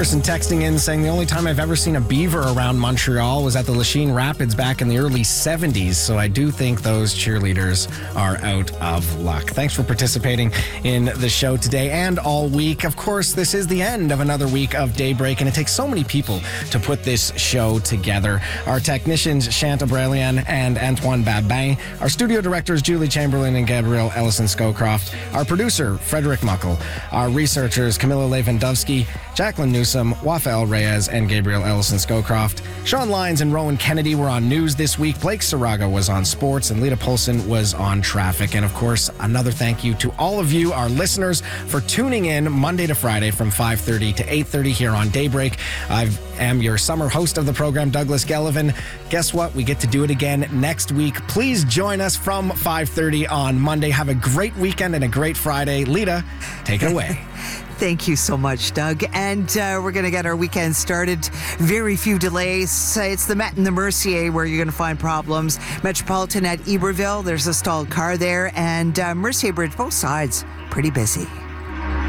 Person texting in saying the only time I've ever seen a beaver around Montreal was at the Lachine Rapids back in the early 70s. So I do think those cheerleaders are out of luck. Thanks for participating in the show today and all week. Of course, this is the end of another week of Daybreak, and it takes so many people to put this show together. Our technicians, Shant Abrelian and Antoine Babin. Our studio directors, Julie Chamberlain and Gabrielle Ellison-Scowcroft. Our producer, Frederick Muckle. Our researchers, Camilla Lewandowski, Jacqueline Newsom, Wafael Reyes, and Gabrielle Ellison-Scowcroft. Sean Lyons and Rowan Kennedy were on news this week. Blake Saraga was on sports, and Lita Polson was on traffic. And of course, another thank you to all of you, our listeners, for tuning in Monday to Friday from 5:30 to 8:30 here on Daybreak. I am your summer host of the program, Douglas Gellivan. Guess what? We get to do it again next week. Please join us from 5:30 on Monday. Have a great weekend and a great Friday. Lita, take it away. Thank you so much, Doug. And we're going to get our weekend started. Very few delays. It's the Met and the Mercier where you're going to find problems. Metropolitan at Iberville, there's a stalled car there. And Mercier Bridge, both sides, pretty busy.